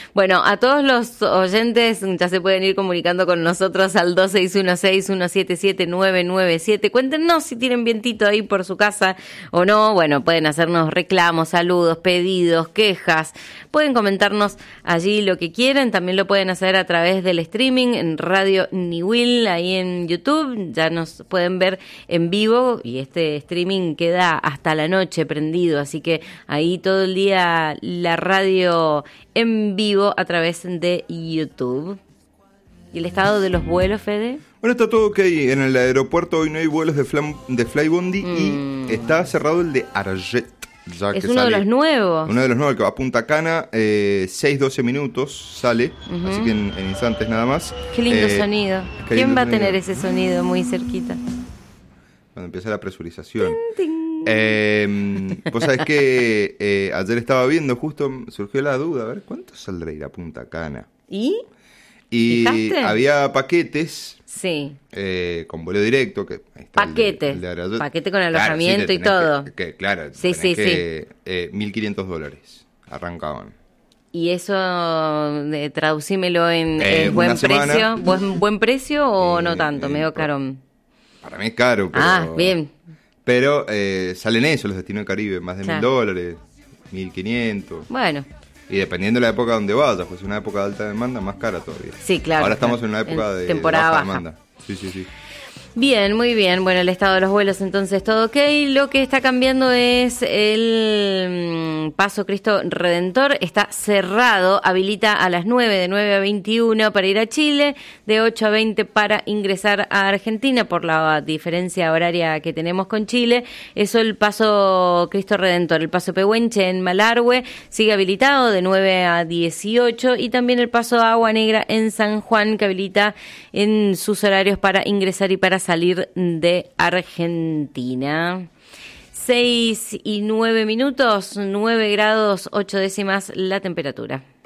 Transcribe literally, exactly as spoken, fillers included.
Bueno, a todos los oyentes ya se pueden ir comunicando con nosotros al dos seis uno seis, uno siete siete, nueve nueve siete. Cuéntenos si tienen vientito ahí por su casa o no. Bueno, pueden hacernos reclamos, saludos, pedidos, quejas. Pueden comentarnos allí lo que quieran. También lo pueden hacer a través del streaming en Radio Niwil, ahí en YouTube. Ya nos pueden ver en vivo y este streaming queda hasta la noche prendido. Así que ahí todo el día la radio en vivo a través de YouTube. ¿Y el estado de los vuelos, Fede? Bueno, está todo ok. En el aeropuerto hoy no hay vuelos de, flam, de Flybondi Mm. y está cerrado el de Arjet. Ya Es que uno sale, de los nuevos. Uno de los nuevos que va a Punta Cana, eh, seis doce minutos sale, Ujú. así que en, en instantes nada más. Qué lindo Eh, sonido. qué ¿Quién lindo va a sonido. tener ese sonido muy cerquita? Cuando empieza la presurización. Ting. Eh, vos sabés que eh, ayer estaba viendo, justo surgió la duda, a ver, ¿cuánto saldrá ir a Punta Cana? ¿Y? Y ¿Fijaste? había paquetes Sí. eh, con vuelo directo. Que, ahí está el de- Paquete. el de Arayot. Paquete con Claro, alojamiento sí, y te tenés todo. Que, que, claro, Sí, tenés sí, que, eh, mil quinientos dólares arrancaban. ¿Y eso, eh, traducímelo en Eh, eh, buen una semana. precio? ¿Buen, buen precio o Eh, no tanto? eh, Medio por- caro. Para mí es caro, pero... Ah, bien. Pero eh, salen eso, los destinos del Caribe, más de mil Claro. dólares, mil quinientos. Bueno, Y dependiendo de la época donde vayas, pues si una época de alta demanda, más cara todavía. sí, claro. Ahora estamos claro. en una época En de, temporada de baja, baja. demanda. Sí, sí, sí. Bien, muy bien. Bueno, el estado de los vuelos, entonces todo ok. Lo que está cambiando es el mm, Paso Cristo Redentor. Está cerrado, habilita a las nueve, de nueve a veintiuno para ir a Chile, de ocho a veinte para ingresar a Argentina, por la diferencia horaria que tenemos con Chile. Eso el Paso Cristo Redentor. El Paso Pehuenche en Malargüe sigue habilitado de nueve a dieciocho, y también el Paso Agua Negra en San Juan, que habilita en sus horarios para ingresar y para salir de Argentina. Seis y nueve minutos, nueve grados, ocho décimas la temperatura.